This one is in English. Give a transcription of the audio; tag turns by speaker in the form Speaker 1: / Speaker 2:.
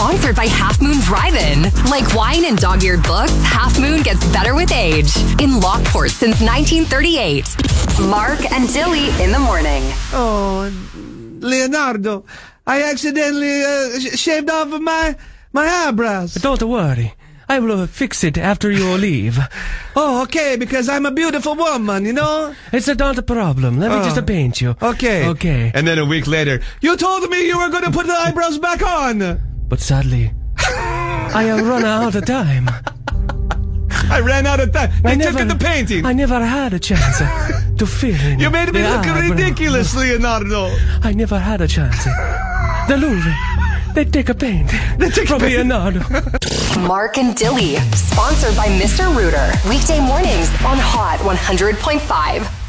Speaker 1: sponsored by Half Moon Drive-In. Like wine and dog-eared books, Half Moon gets better with age. In Lockport since 1938. Mark and Dilly in the morning.
Speaker 2: Oh, Leonardo, I accidentally shaved off my eyebrows.
Speaker 3: Don't worry. I will fix it after you leave.
Speaker 2: Oh, okay, because I'm a beautiful woman, you know?
Speaker 3: It's not a problem. Let me just paint you.
Speaker 2: Okay.
Speaker 3: Okay.
Speaker 2: And then a week later, you told me you were going to put the eyebrows back on.
Speaker 3: But sadly, I have run out of time.
Speaker 2: I ran out of time. They took the painting.
Speaker 3: I never had a chance to fill in.
Speaker 2: You made me look
Speaker 3: eyebrow.
Speaker 2: ridiculous, Leonardo.
Speaker 3: I never had a chance. The Louvre, they take a paint from Leonardo.
Speaker 1: Mark and Dilly, sponsored by Mr. Rooter. Weekday mornings on Hot 100.5.